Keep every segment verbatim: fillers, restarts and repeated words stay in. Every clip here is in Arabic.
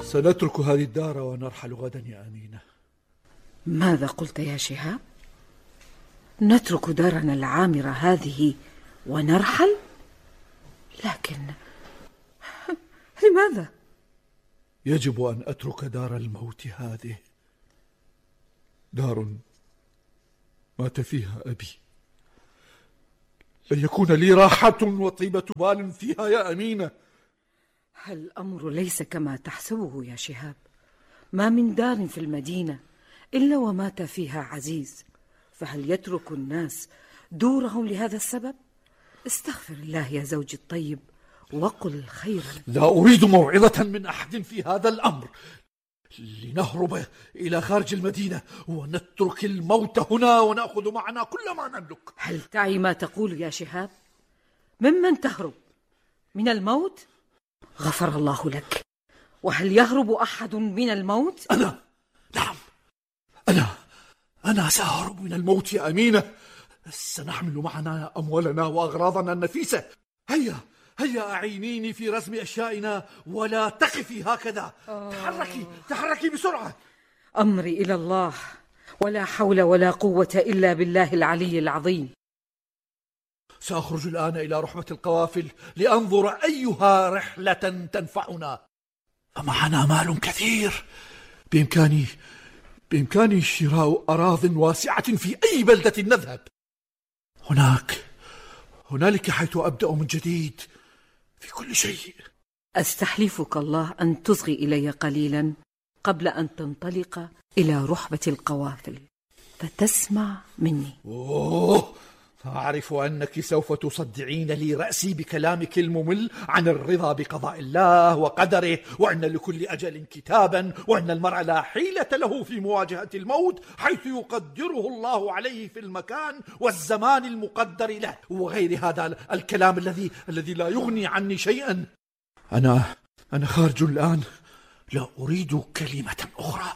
سنترك هذه الدار ونرحل غدا يا أمينة. ماذا قلت يا شهاب؟ نترك دارنا العامرة هذه ونرحل؟ لكن لماذا؟ يجب أن أترك دار الموت هذه، دار مات فيها أبي، لن يكون لي راحة وطيبة بال فيها يا أمينة. الأمر ليس كما تحسبه يا شهاب، ما من دار في المدينة إلا ومات فيها عزيز، فهل يترك الناس دورهم لهذا السبب؟ استغفر الله يا زوجي الطيب وقل خيرا. لا أريد موعظة من أحد في هذا الأمر، لنهرب إلى خارج المدينة ونترك الموت هنا ونأخذ معنا كل ما نملك. هل تعي ما تقول يا شهاب؟ ممن تهرب؟ من الموت؟ غفر الله لك. وهل يهرب أحد من الموت؟ أنا نعم، أنا أنا سأهرب من الموت يا أمينة. سنحمل معنا أموالنا وأغراضنا النفيسة. هيا هيا أعينيني في رسم أشيائنا ولا تقفي هكذا. تحركي تحركي بسرعة. أمري إلى الله، ولا حول ولا قوة إلا بالله العلي العظيم. سأخرج الآن إلى رحبة القوافل لأنظر أيها رحلة تنفعنا. فمعنا مال كثير، بإمكاني بإمكاني شراء أراضٍ واسعة في أي بلدة نذهب. هناك هنالك حيث أبدأ من جديد في كل شيء. أستحلفك الله أن تصغي إلي قليلا قبل أن تنطلق إلى رحبة القوافل فتسمع مني. أوه، أعرف أنك سوف تصدعين لي رأسي بكلامك الممل عن الرضا بقضاء الله وقدره، وأن لكل أجل كتابا، وأن المرء لا حيلة له في مواجهة الموت حيث يقدره الله عليه في المكان والزمان المقدر له، وغير هذا الكلام الذي الذي لا يغني عني شيئا. أنا أنا خارج الآن، لا أريد كلمة أخرى.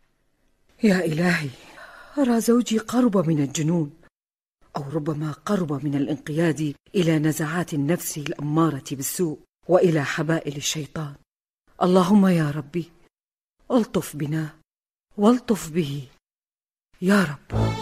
يا إلهي، أرى زوجي قرب من الجنون، أو ربما قرب من الانقياد إلى نزعات النفس الأمارة بالسوء وإلى حبائل الشيطان. اللهم يا ربي، ألطف بنا والطف به يا رب.